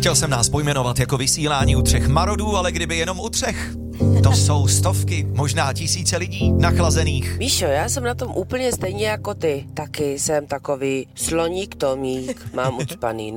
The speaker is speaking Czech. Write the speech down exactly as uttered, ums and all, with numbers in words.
Chtěl jsem nás pojmenovat jako vysílání u třech marodů, ale kdyby jenom u třech. To jsou stovky, možná tisíce lidí nachlazených. Míšo, já jsem na tom úplně stejně jako ty. Taky jsem takový sloník Tomík, mám ucpaný